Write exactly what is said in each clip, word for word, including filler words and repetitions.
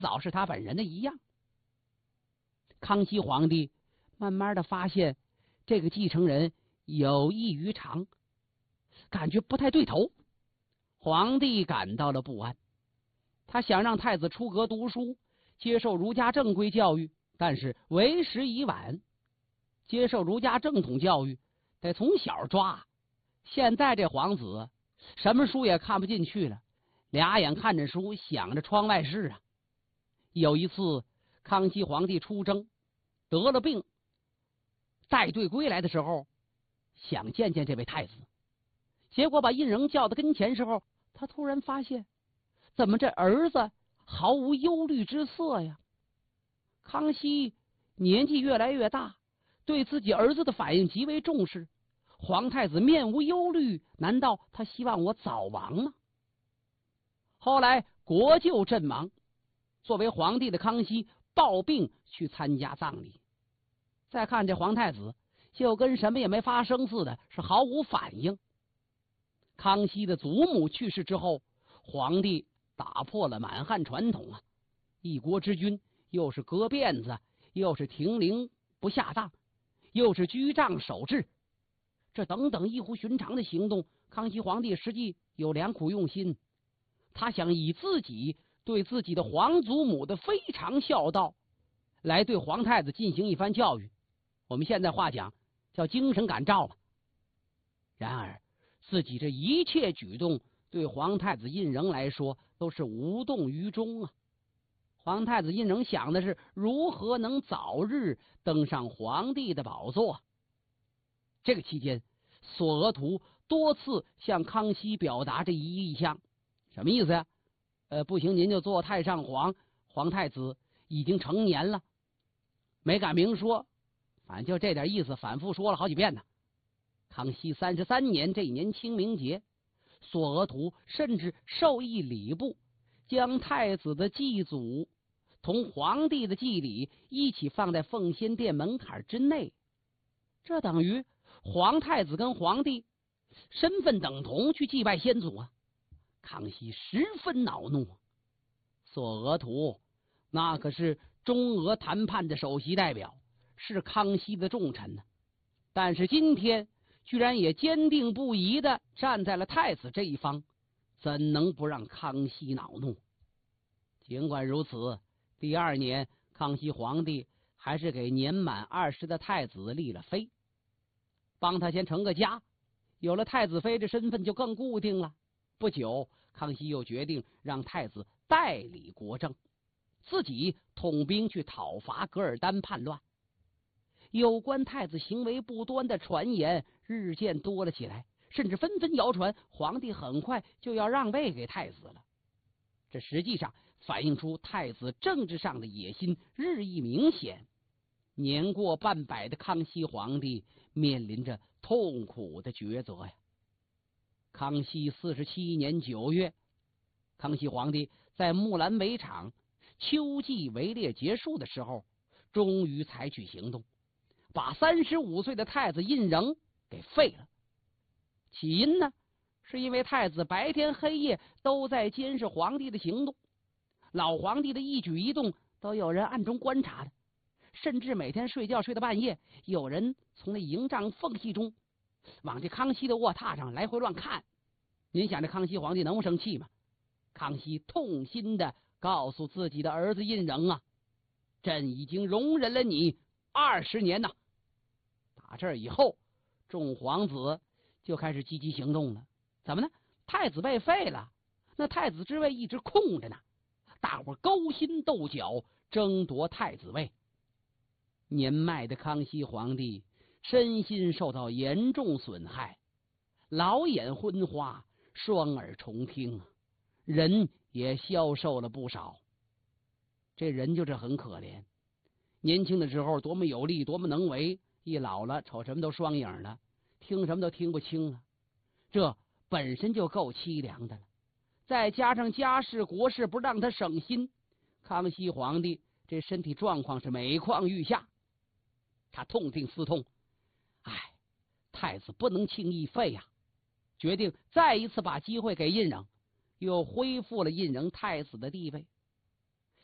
早是他本人的一样。康熙皇帝慢慢的发现这个继承人有异于常，感觉不太对头。皇帝感到了不安，他想让太子出阁读书，接受儒家正规教育，但是为时已晚。接受儒家正统教育得从小抓，现在这皇子什么书也看不进去了，俩眼看着书，想着窗外事啊。有一次康熙皇帝出征得了病，带队归来的时候，想见见这位太子，结果把胤禛叫到跟前时候，他突然发现怎么这儿子毫无忧虑之色呀。康熙年纪越来越大，对自己儿子的反应极为重视，皇太子面无忧虑，难道他希望我早亡吗？后来国舅阵亡，作为皇帝的康熙抱病去参加葬礼，再看这皇太子就跟什么也没发生似的，是毫无反应。康熙的祖母去世之后，皇帝打破了满汉传统啊，一国之君又是割辫子，又是停灵不下葬，又是居杖守制，这等等异乎寻常的行动，康熙皇帝实际有良苦用心，他想以自己对自己的皇祖母的非常孝道来对皇太子进行一番教育，我们现在话讲叫精神感召了。然而自己这一切举动对皇太子胤禛来说都是无动于衷啊。皇太子胤禛想的是如何能早日登上皇帝的宝座。这个期间，索额图多次向康熙表达这一意向，什么意思呀？呃，不行，您就做太上皇，皇太子已经成年了，没敢明说，反正就这点意思，反复说了好几遍呢。康熙三十三年这一年清明节，索额图甚至授意礼部将太子的祭祖同皇帝的祭礼一起放在奉先殿门槛之内，这等于皇太子跟皇帝身份等同去祭拜先祖啊。康熙十分恼怒，索额图那可是中俄谈判的首席代表，是康熙的重臣呢，但是今天居然也坚定不移的站在了太子这一方，怎能不让康熙恼怒？尽管如此，第二年康熙皇帝还是给年满二十的太子立了妃，帮他先成个家，有了太子妃这身份就更固定了。不久，康熙又决定让太子代理国政，自己统兵去讨伐噶尔丹叛乱。有关太子行为不端的传言日渐多了起来，甚至纷纷谣传皇帝很快就要让位给太子了。这实际上反映出太子政治上的野心日益明显。年过半百的康熙皇帝面临着痛苦的抉择呀。康熙四十七年九月，康熙皇帝在木兰围场秋季围猎结束的时候，终于采取行动，把三十五岁的太子胤禛给废了。起因呢，是因为太子白天黑夜都在监视皇帝的行动，老皇帝的一举一动都有人暗中观察的，甚至每天睡觉睡到半夜，有人从那营帐缝隙中往这康熙的卧榻上来回乱看。您想这康熙皇帝能不生气吗？康熙痛心的告诉自己的儿子胤禛啊，朕已经容忍了你二十年呐。打这儿以后，众皇子就开始积极行动了。怎么呢？太子被废了，那太子之位一直空着呢，大伙勾心斗角，争夺太子位。年迈的康熙皇帝身心受到严重损害，老眼昏花，双耳重听，人也消瘦了不少。这人就是很可怜，年轻的时候多么有力，多么能为，一老了瞅什么都双影了，听什么都听不清了，这本身就够凄凉的了，再加上家事国事不让他省心，康熙皇帝这身体状况是每况愈下。他痛定思痛，哎，太子不能轻易废呀、啊，决定再一次把机会给胤禛，又恢复了胤禛太子的地位。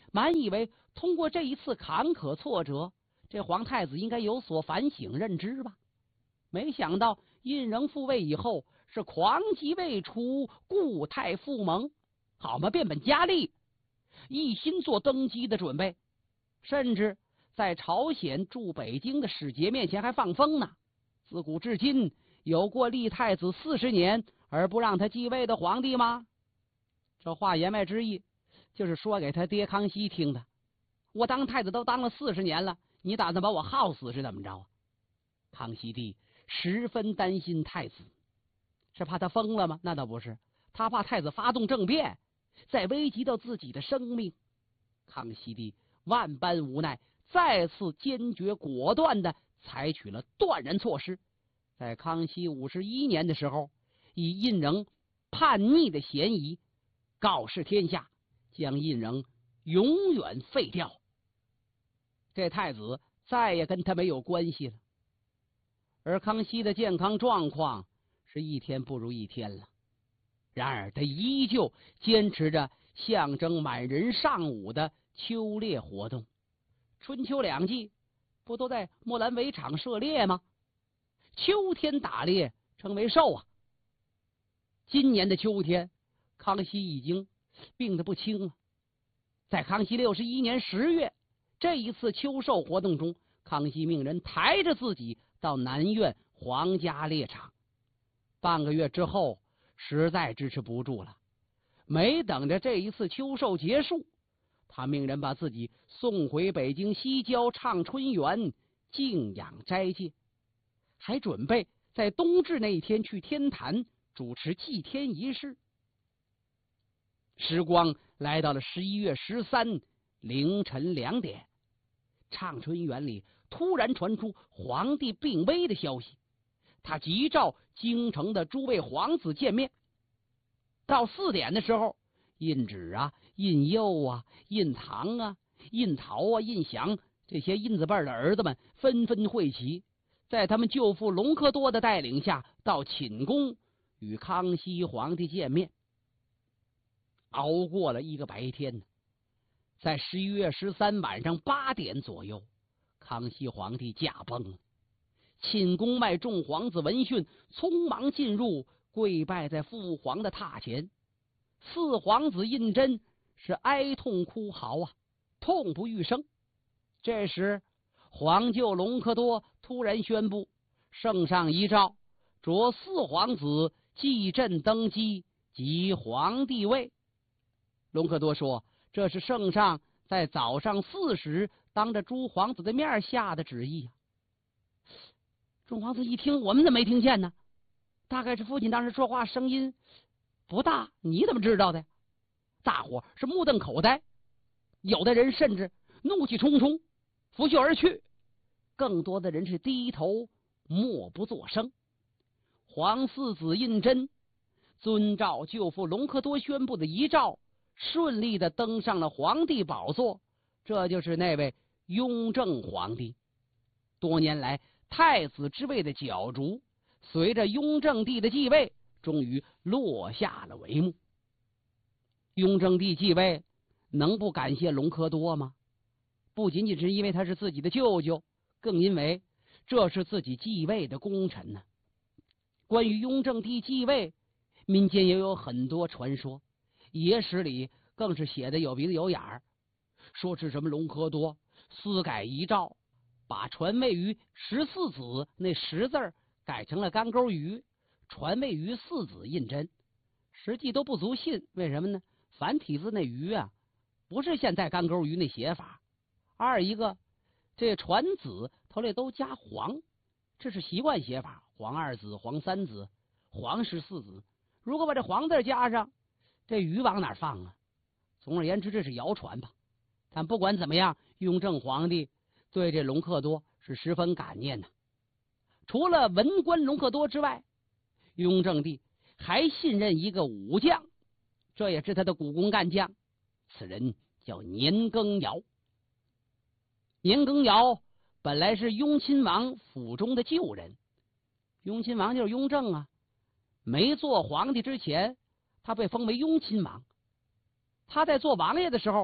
满以为通过这一次坎坷挫折，这皇太子应该有所反省认知吧。没想到胤禛复位以后，是狂疾未除，故态复萌，好嘛，变本加厉，一心做登基的准备，甚至在朝鲜驻北京的使节面前还放风呢。自古至今，有过立太子四十年而不让他继位的皇帝吗？这话言外之意就是说给他爹康熙听的。我当太子都当了四十年了，你打算把我耗死是怎么着？康熙帝十分担心太子，是怕他疯了吗？那倒不是，他怕太子发动政变，再危及到自己的生命。康熙帝万般无奈，再次坚决果断的采取了断然措施。在康熙五十一年的时候，以胤禛叛逆的嫌疑告示天下，将胤禛永远废掉。这太子再也跟他没有关系了。而康熙的健康状况是一天不如一天了，然而他依旧坚持着象征满人尚武的秋猎活动。春秋两季不都在莫兰围场射猎吗？秋天打猎称为狩啊。今年的秋天，康熙已经病得不轻了。在康熙六十一年十月，这一次秋狩活动中，康熙命人抬着自己到南苑皇家猎场。半个月之后，实在支持不住了，没等着这一次秋狩结束，他命人把自己送回北京西郊畅春园静养斋戒，还准备在冬至那一天去天坛主持祭天仪式。时光来到了十一月十三凌晨两点，畅春园里突然传出皇帝病危的消息，他急召京城的诸位皇子见面。到四点的时候，胤祉啊、胤佑啊、胤堂啊、胤陶啊、胤祥这些胤字辈的儿子们纷纷会齐，在他们舅父隆科多的带领下，到寝宫与康熙皇帝见面。熬过了一个白天，在十一月十三晚上八点左右，康熙皇帝驾崩了。寝宫外众皇子闻讯，匆忙进入，跪拜在父皇的榻前。四皇子胤禛是哀痛哭嚎啊，痛不欲生。这时皇舅隆科多突然宣布，圣上遗诏，着四皇子继朕登基即皇帝位。隆科多说，这是圣上在早上四时当着诸皇子的面下的旨意啊。众皇子一听，我们怎么没听见呢？大概是父亲当时说话声音不大，你怎么知道的？大伙是目瞪口呆，有的人甚至怒气冲冲拂袖而去，更多的人是低头默不作声。皇四子胤禛遵照舅父隆科多宣布的遗诏，顺利的登上了皇帝宝座，这就是那位雍正皇帝。多年来太子之位的角逐，随着雍正帝的继位，终于落下了帷幕。雍正帝继位，能不感谢隆科多吗？不仅仅是因为他是自己的舅舅，更因为这是自己继位的功臣呢。关于雍正帝继位，民间也有很多传说，野史里更是写的有鼻子有眼儿，说是什么隆科多私改遗诏，把传位于十四子那十字改成了干钩鱼，传位于四子胤禛，实际都不足信。为什么呢？繁体字那鱼啊，不是现在干钩鱼那写法。二一个，这传子头里都加皇，这是习惯写法，皇二子、皇三子、皇十四子。如果把这皇字加上，这鱼往哪放啊？总而言之，这是谣传吧。但不管怎么样，雍正皇帝对这隆科多是十分感念的。除了文官隆科多之外，雍正帝还信任一个武将，这也是他的股肱干将，此人叫年羹尧。年羹尧本来是雍亲王府中的旧人，雍亲王就是雍正啊，没做皇帝之前，他被封为雍亲王。他在做王爷的时候，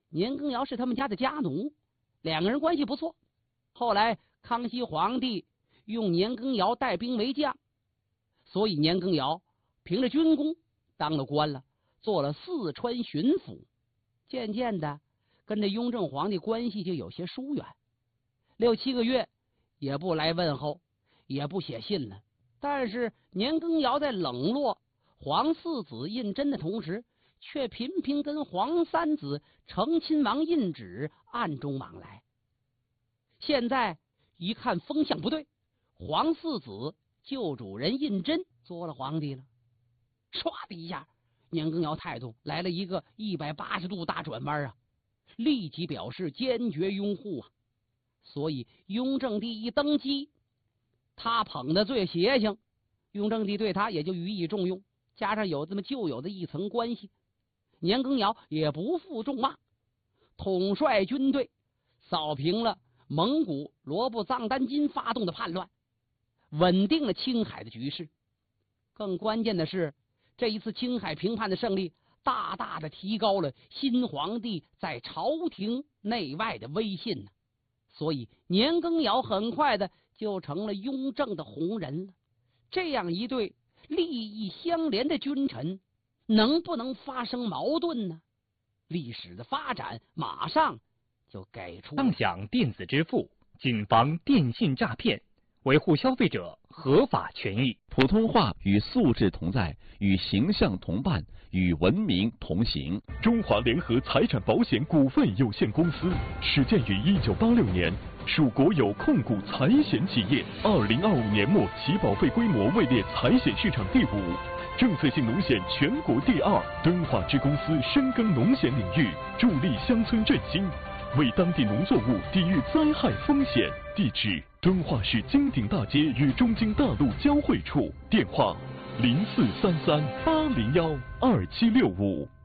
年羹尧是他们家的家奴，两个人关系不错。后来康熙皇帝用年羹尧带兵为将，所以年羹尧凭着军功当了官了，做了四川巡抚。渐渐的跟这雍正皇帝关系就有些疏远，六七个月也不来问候，也不写信了。但是年羹尧在冷落皇四子胤禛的同时，却频频跟皇三子成亲王胤祉暗中往来。现在一看风向不对，皇四子旧主人胤禛做了皇帝了，唰的一下，年羹尧态度来了一个一百八十度大转弯啊，立即表示坚决拥护啊。所以雍正帝一登基，他捧的最邪性，雍正帝对他也就予以重用，加上有这么旧有的一层关系，年羹尧也不负众望，统帅军队扫平了蒙古罗布藏丹津发动的叛乱，稳定了青海的局势。更关键的是，这一次青海平叛的胜利，大大的提高了新皇帝在朝廷内外的威信呢。所以年羹尧很快的就成了雍正的红人了。这样一对利益相连的君臣，能不能发生矛盾呢？历史的发展马上就给出。 畅享电子支付，谨防电信诈骗，维护消费者合法权益。 普通话与素质同在，与形象同伴，与文明同行。 中华联合财产保险股份有限公司始建于一九八六年，属国有控股财险企业。二零二五年末起保费规模位列财险市场第五，政策性农险全国第二。敦化支公司深耕农险领域，助力乡村振兴，为当地农作物抵御灾害风险。地址：敦化市金鼎大街与中京大路交汇处。电话：零四三三八零幺二七六五。